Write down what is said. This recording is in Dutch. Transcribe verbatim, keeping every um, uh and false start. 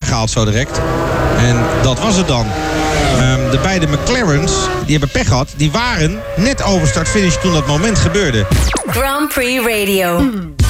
gehaald zo direct. En dat was het dan. Um, de beide McLaren's, die hebben pech gehad. Die waren net over start-finish toen dat moment gebeurde. Grand Prix Radio.